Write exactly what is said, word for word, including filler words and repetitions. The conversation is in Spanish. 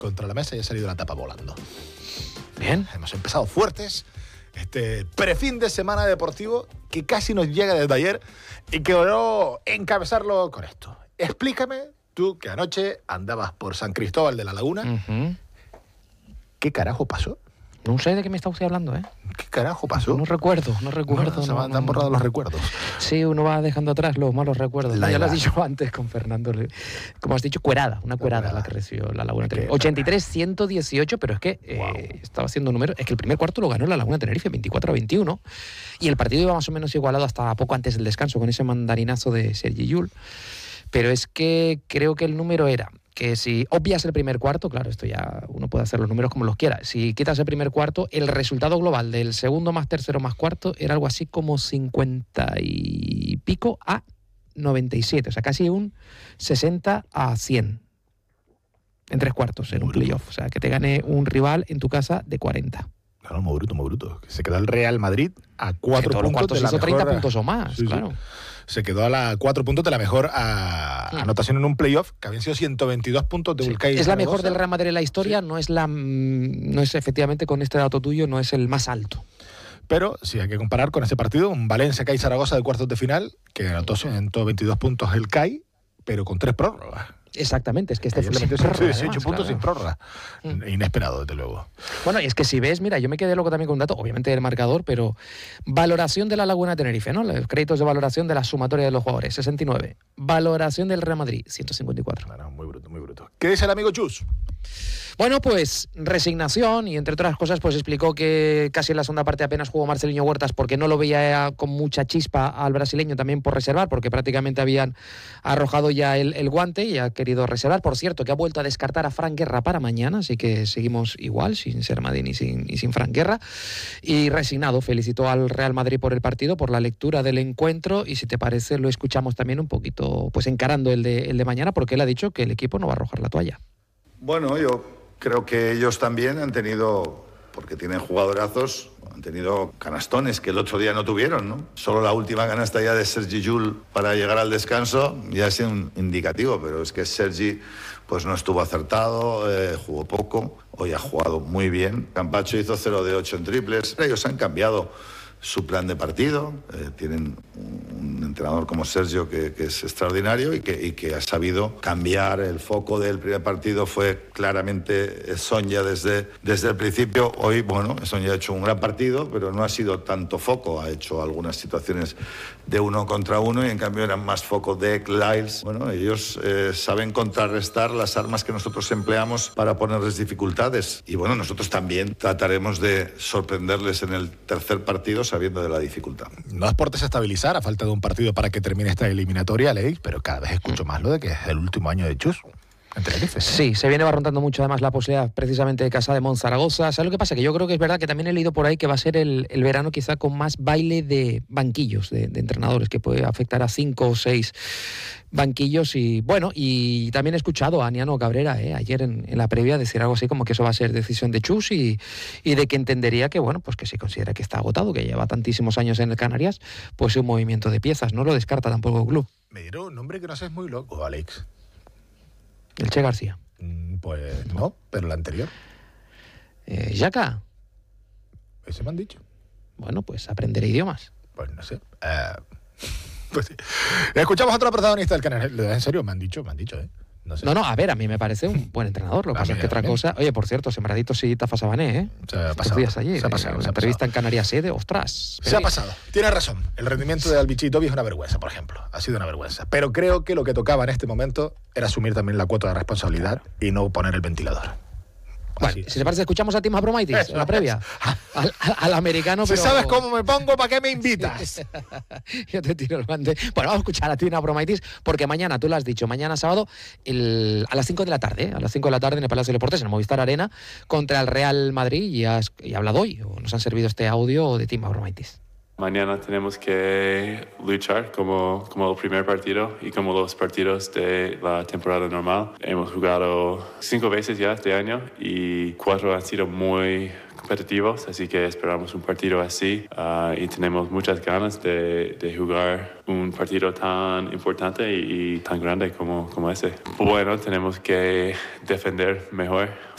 contra la mesa y ha salido la tapa volando. Bien. Hemos empezado fuertes este prefin de semana deportivo que casi nos llega desde ayer y que quiero encabezarlo con esto. Explícame, tú que anoche andabas por San Cristóbal de la Laguna, Uh-huh. ¿qué carajo pasó? No sé de qué me está usted hablando, ¿eh? ¿Qué carajo pasó? No recuerdo, no recuerdo. No, se no, me han no, borrado no. los recuerdos. Sí, uno va dejando atrás los malos recuerdos. La Ya lo has edad. dicho antes con Fernando. Como has dicho, cuerada, una cuerada, cuerada. la que recibió la Laguna Es que, Tenerife. ochenta y tres ciento dieciocho, pero es que eh, Wow. estaba haciendo números. Es que el primer cuarto lo ganó la Laguna Tenerife, veinticuatro a veintiuno. Y el partido iba más o menos igualado hasta poco antes del descanso con ese mandarinazo de Sergi Llull. Pero es que creo que el número era que si obvias el primer cuarto, claro, esto ya uno puede hacer los números como los quiera. Si quitas el primer cuarto, el resultado global del segundo más tercero más cuarto era algo así como cincuenta y pico a noventa y siete. O sea, casi un sesenta a cien en tres cuartos en un playoff. O sea, que te gane un rival en tu casa de cuarenta. Claro, muy bruto, muy bruto. Se quedó el Real Madrid a cuatro todos los puntos cuartos de la hizo mejor... treinta puntos o más, Sí, sí. claro. Se quedó a la cuatro puntos de la mejor a, Hmm. anotación en un playoff, que habían sido ciento veintidós puntos de Sí. Vulcay. Es la mejor del Real Madrid en la historia, no es la mm, no es efectivamente con este dato tuyo, no es el más alto. Pero sí hay que comparar con ese partido, un Valencia-Cay Zaragoza de cuartos de final, que anotó ciento veintidós puntos el Cay, pero con tres prórrogas. Exactamente, es que este Ayer fue le sin metió prórroga, dieciocho además, puntos claro. sin prórroga. Mm. Inesperado, desde luego. Bueno, y es que si ves, mira, yo me quedé loco también con un dato, obviamente del marcador, pero valoración de la Laguna Tenerife, ¿no? Los créditos de valoración de la sumatoria de los jugadores, sesenta y nueve. Valoración del Real Madrid, ciento cincuenta y cuatro. Bueno, muy bruto, muy bruto. ¿Qué dice el amigo Chus? Bueno, pues resignación y entre otras cosas pues explicó que casi en la segunda parte apenas jugó Marcelinho Huertas porque no lo veía con mucha chispa al brasileño también por reservar, porque prácticamente habían arrojado ya el, el guante y ha querido reservar. Por cierto, que ha vuelto a descartar a Fran Guerra para mañana, así que seguimos igual, sin ser Madrid ni sin, ni sin Fran Guerra. Y resignado, felicitó al Real Madrid por el partido, por la lectura del encuentro y si te parece lo escuchamos también un poquito pues encarando el de, el de mañana, porque él ha dicho que el equipo no va a arrojar la toalla. Bueno, yo creo que ellos también han tenido, porque tienen jugadorazos, han tenido canastones que el otro día no tuvieron, ¿no? Solo la última canasta ya de Sergi Llull para llegar al descanso ya ha sido un indicativo, pero es que Sergi pues no estuvo acertado, eh, jugó poco, hoy ha jugado muy bien. Campacho hizo cero de ocho en triples. Ellos han cambiado su plan de partido, eh, tienen un entrenador como Sergio que, que es extraordinario y que, y que ha sabido cambiar el foco del primer partido. Fue claramente Sonja desde, desde el principio. Hoy, bueno, Sonja ha hecho un gran partido, pero no ha sido tanto foco, ha hecho algunas situaciones de uno contra uno y en cambio eran más foco de Lyles. Bueno, ellos eh, saben contrarrestar las armas que nosotros empleamos para ponerles dificultades y bueno, nosotros también trataremos de sorprenderles en el tercer partido sabiendo de la dificultad. No es por desestabilizar a falta de un partido para que termine esta eliminatoria, Alex, pero cada vez escucho más lo de que es el último año de Chus en Tenerife. Sí, se viene barruntando mucho además la posibilidad precisamente de Casa de Monzaragoza. ¿Sabes lo que pasa? Que yo creo que es verdad que también he leído por ahí que va a ser el, el verano quizá con más baile de banquillos, de, de entrenadores, que puede afectar a cinco o seis banquillos. Y bueno, y también he escuchado a Aniano Cabrera eh, ayer en, en la previa decir algo así como que eso va a ser decisión de Chus y, y de que entendería que, bueno, pues que si considera que está agotado, que lleva tantísimos años en el Canarias, pues un movimiento de piezas, no lo descarta tampoco el club. Me dieron un nombre que no sé, es muy loco, Alex. El Che García. Mm, Pues no, pero el anterior. Eh, Yaka. Ese me han dicho. Bueno, pues aprenderé idiomas. Pues no sé. Eh, pues sí. Escuchamos a otro protagonista del canal. En serio, me han dicho, me han dicho, ¿eh? No sé. No, no, a ver, a mí me parece un buen entrenador. Lo que A pasa mí es que otra también. cosa... Oye, por cierto, Sembradito sí Tafa Sabané, ¿eh? Se ha Estos pasado. días allí. Se ha pasado. La se ha entrevista pasado. en Canarias Sede, ostras. Se ha pasado. Tiene razón. El rendimiento de Albichi y Tobi es una vergüenza, por ejemplo. Ha sido una vergüenza. Pero creo que lo que tocaba en este momento era asumir también la cuota de responsabilidad y no poner el ventilador. Bueno, Así. si te parece, escuchamos a Tim Abromaitis en la previa. Al, al- al americano, Si pero... sabes cómo me pongo, ¿para qué me invitas? Yo te tiro el guante. Bueno, vamos a escuchar a Tim Abromaitis porque mañana, tú lo has dicho, mañana sábado el, a las cinco de la tarde, ¿eh? a las cinco de la tarde en el Palacio de Deportes, en el Movistar Arena, contra el Real Madrid. Y has y ha hablado hoy, o nos han servido este audio de Tim Abromaitis. Mañana tenemos que luchar como, como el primer partido y como los partidos de la temporada normal. Hemos jugado cinco veces ya este año y cuatro han sido muy competitivos, así que esperamos un partido así uh, y tenemos muchas ganas de, de jugar un partido tan importante y, y tan grande como, como ese. Bueno, tenemos que defender mejor.